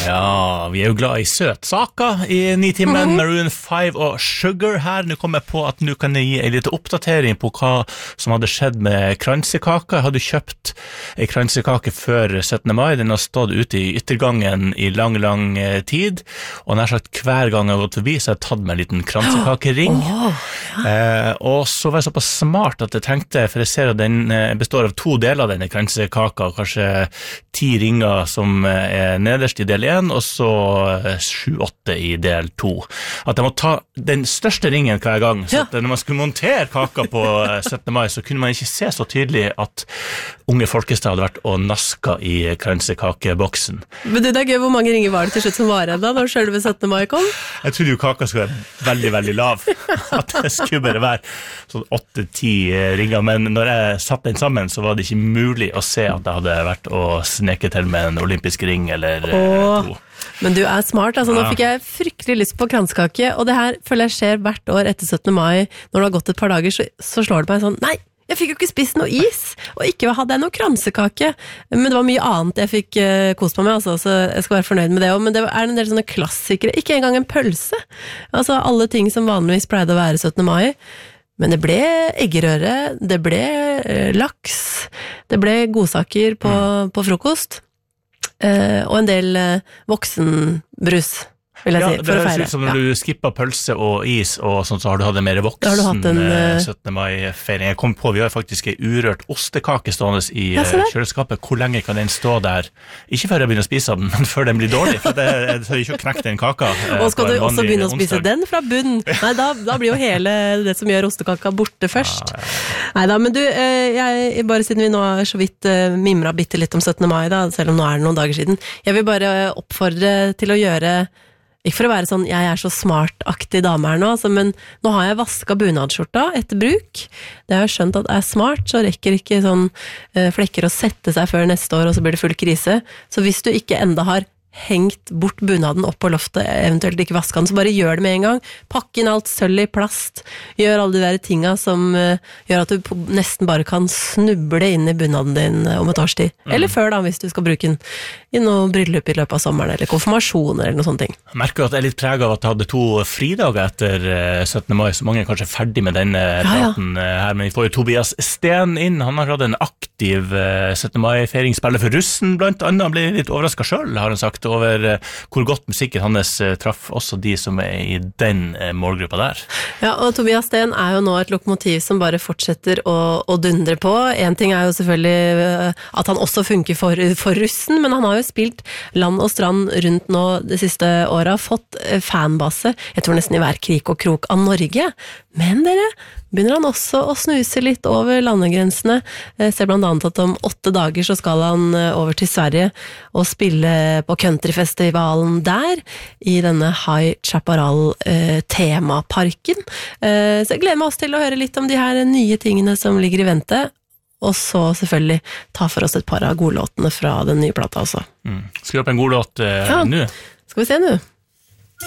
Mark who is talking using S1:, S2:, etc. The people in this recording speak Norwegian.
S1: Ja, vi jo glad I søtsaker I 9-timen, Maroon 5 og Sugar her. Nå kom jeg på at nå kan jeg gi en liten oppdatering på hva som hadde skjedd med kransekaka. Jeg hadde kjøpt en kransekake før 17. mai. Den har stått ute I yttergangen I lang tid, og nær sagt hver gang jeg har gått forbi, så har jeg tatt meg en liten kransekakering. Og så var jeg såpass smart at jeg tenkte, for jeg ser at den består av 2 deler av denne kransekaka, kanskje 10 ringer som nederst I del 1, og så 7-8 I del 2. At jeg må ta den største ringen hver gang, så at når man skulle montere kaka på 17. mai, så kunne man ikke se så tydelig at unge Folkestad hadde vært og naska I kransekakeboksen.
S2: Men det gøy, hvor mange ringer var det til slutt som var igjen da, når selve 17. mai kom?
S1: Jeg trodde jo kaka skulle være veldig lav, at det skulle bare være sånn 8-10 ringer, men når jeg satte den sammen, så var det ikke mulig å se at jeg hadde vært og sneket til med en olympisk ring eller 2.
S2: Men du smart, altså nå fikk jeg fryktelig lyst på kransekake, og det her føler jeg skjer hvert år etter 17. mai, når det har gått et par dager, så slår det meg sånn, nei, jeg fikk jo ikke spist noe is, og ikke hadde jeg noe kransekake, men det var mye annet jeg fikk kost meg med, altså, så jeg skal være fornøyd med det også, men det en del sånne klassikere, ikke engang en pølse, altså alle ting som vanligvis pleide å være 17. mai, men det ble eggerøre, det ble laks, det ble godsaker på frokost, og en del voksenbrus, vil jeg si, for å feire.
S1: Det høres ut som når du skippet pølse og is og sånt, så har du hatt en mer voksen 17. mai-feiring. Jeg kom på, vi har faktisk en urørt ostekake stående I kjøleskapet. Hvor lenge kan den stå der? Ikke før jeg begynner å spise den, men før den blir dårlig, for jeg har ikke knekt den kaka.
S2: Og skal du også begynne å spise den fra bunnen? Nei, da blir jo hele det som gjør ostekaka borte først. Neida, men du, jeg bare siden vi nå så vidt mimret bitte litt om 17. mai da, selv om nå det noen dager siden, jeg vil bare oppfordre til å gjøre ikke for å være sånn, jeg så smart-aktig dame her nå, altså, men nå har jeg vasket bunadskjorta etter bruk. Det har jeg skjønt at smart, så rekker ikke sånn flekker å sette seg før neste år, og så blir det full krise. Så hvis du ikke enda har hengt bort bunaden opp på loftet, eventuelt ikke vasket den, så bare gjør det med en gang. Pakk inn alt sølv I plast. Gjør alle de der tingene som gjør at du nesten bare kan snuble inn I bunaden din om et års tid. Eller før da, hvis du skal bruke den I noe bryllup I løpet av sommeren, eller konfirmasjoner, eller noe sånt ting.
S1: Jeg merker at jeg litt preget av at jeg hadde 2 fridager etter 17. mai, så mange kanskje ferdig med denne praten her, men vi får jo Tobias Sten inn. Han har hatt en aktiv 17. mai-feiring, spiller for russen blant annet. Han ble litt overrasket selv, har han sagt, over hvor godt musikken hans traff også de som I den målgruppa der.
S2: Ja, og Tobias Sten jo nå et lokomotiv som bare fortsetter å dundre på. En ting jo selvfølgelig at han også funker for russen, men han har jo spilt land og strand rundt nå de siste årene, fått fanbase, jeg tror nesten I hver krik og krok av Norge. Men dere, begynner han også å snuse litt over landegrensene. Ser blant annet at om 8 dager så skal han over til Sverige og spille på countryfestivalen der, I denne High Chaparral temaparken. Så jeg gleder meg også til å høre litt om de her nye tingene som ligger I vente, og så selvfølgelig ta for oss et par av godlåtene fra den nye plata også.
S1: Skal vi opp en godlåt nå?
S2: Skal vi se nå?